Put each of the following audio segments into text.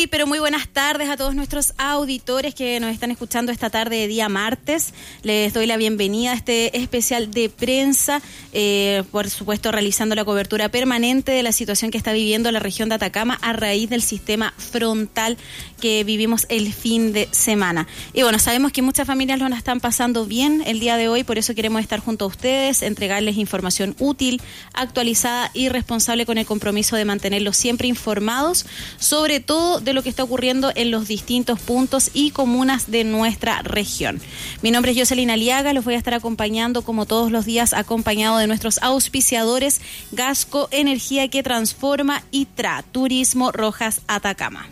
Muy, pero muy buenas tardes a todos nuestros auditores que nos están escuchando esta tarde de día martes. Les doy la bienvenida a este especial de prensa, por supuesto realizando la cobertura permanente de la situación que está viviendo la región de Atacama a raíz del sistema frontal que vivimos el fin de semana. Y bueno, sabemos que muchas familias lo están pasando bien el día de hoy, por eso queremos estar junto a ustedes, entregarles información útil, actualizada y responsable con el compromiso de mantenerlos siempre informados, sobre todo de lo que está ocurriendo en los distintos puntos y comunas de nuestra región. Mi nombre es Jocelyn Aliaga, los voy a estar acompañando como todos los días, acompañado de nuestros auspiciadores Gasco, Energía que Transforma, y Turismo Rojas Atacama.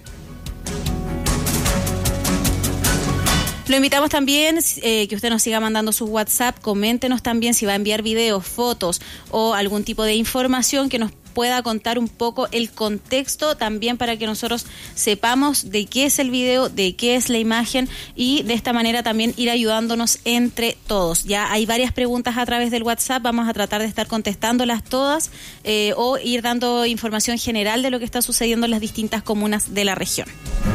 Lo invitamos también que usted nos siga mandando sus WhatsApp, coméntenos también si va a enviar videos, fotos o algún tipo de información que nos pueda contar un poco el contexto también para que nosotros sepamos de qué es el video, de qué es la imagen y de esta manera también ir ayudándonos entre todos. Ya hay varias preguntas a través del WhatsApp, vamos a tratar de estar contestándolas todas o ir dando información general de lo que está sucediendo en las distintas comunas de la región.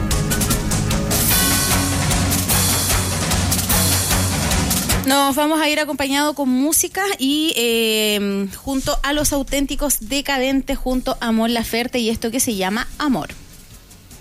Nos vamos a ir acompañado con música y junto a Los Auténticos Decadentes, junto a Mon Laferte y esto que se llama Amor.